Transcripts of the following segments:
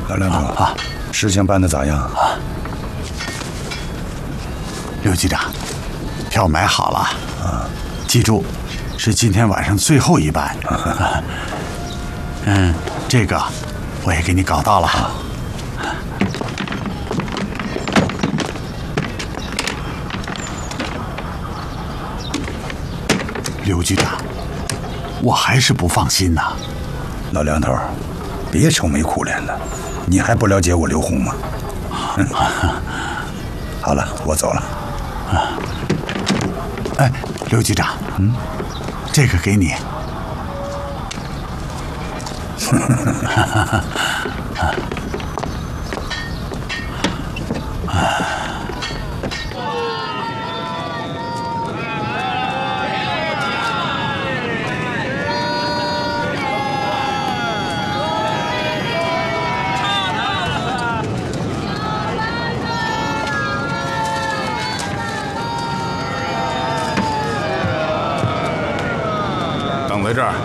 老梁头事情办得咋样？ 刘局长，票买好了记住，是今天晚上最后一班。这个我也给你搞到了。刘局长，我还是不放心呐。 老梁头，别愁眉苦脸的，你还不了解我刘洪吗？好了，我走了。 哎，刘局长，这个给你。 等在这儿。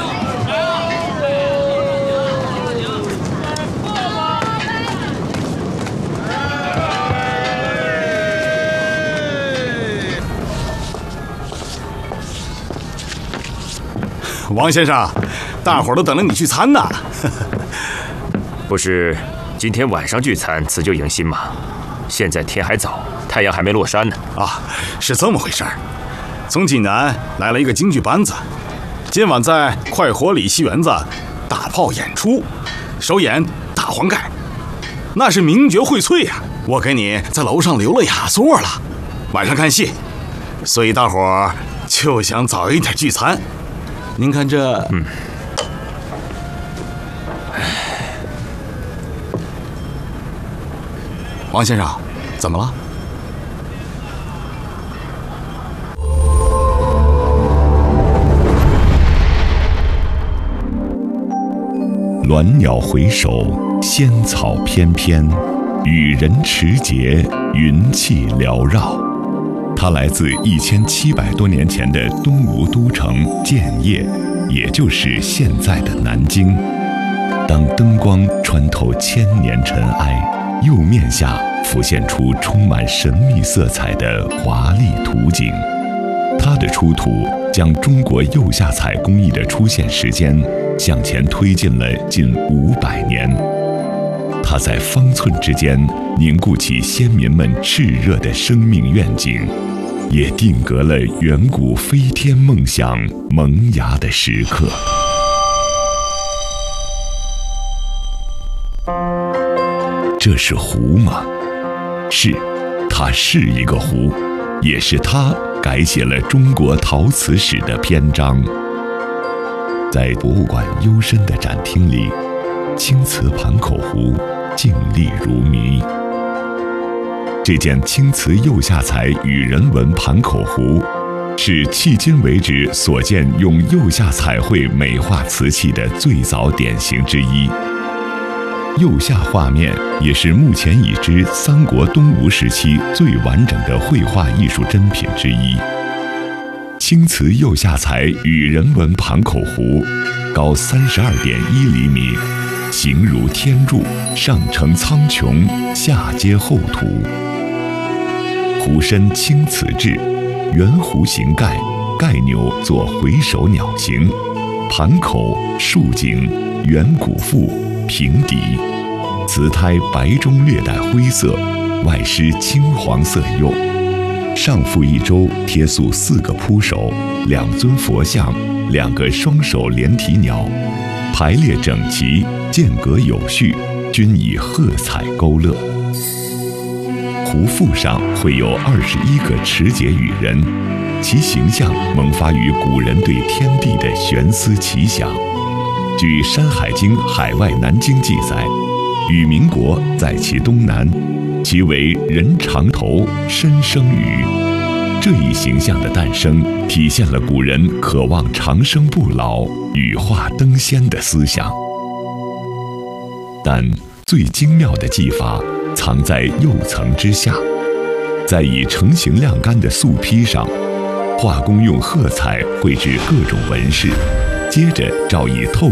王先生，大伙儿都等着你聚餐呢。 不是今天晚上聚餐辞旧迎新吗？现在天还早，太阳还没落山呢。 啊，是这么回事儿。从济南来了一个京剧班子，今晚在快活里戏园子大炮演出，首演大黄盖，那是名角荟萃呀。我给你在楼上留了雅座了，晚上看戏，所以大伙儿就想早一点聚餐。您看这，王先生，怎么了？ 鸾鸟回首，仙草翩翩，羽人持节，云气缭绕。它来自1700多年前的东吴都城建业，也就是现在的南京。当灯光穿透千年尘埃，釉面下浮现出充满神秘色彩的华丽图景。它的出土将中国釉下彩工艺的出现时间向前推进了近500年。它在方寸之间凝固起先民们炽热的生命愿景，也定格了远古飞天梦想萌芽的时刻。这是湖吗？是，它是一个湖，也是它改写了中国陶瓷史的篇章。在博物馆幽深的展厅里，青瓷盘口湖静立如谜。这件青瓷釉下彩羽人纹盘口湖，是迄今为止所见用釉下彩绘美化瓷器的最早典型之一。釉下画面也是目前已知三国东吴时期最完整的绘画艺术珍品之一。青瓷釉下彩羽人纹盘口湖，高32.1厘米，形如天柱，上承苍穹，下接厚土。湖身青瓷质，圆弧形盖，盖钮作回首鸟形，盘口竖颈，圆鼓腹，平底，瓷胎白中略带灰色，外施青黄色釉。上覆一周贴塑4个扑手，2尊佛像，2个双手连体鸟，排列整齐，间隔有序，均以褐彩勾勒。湖腹上绘有21个持节羽人，其形象萌发于古人对天地的悬思奇想。据《山海经·海外南经》记载，羽民国在其东南，其为人长头，身生羽。这一形象的诞生，体现了古人渴望长生不老、羽化登仙的思想。但最精妙的技法藏在釉层之下，在已成型晾干的素坯上，画工用褐彩绘制各种纹饰，接着照以透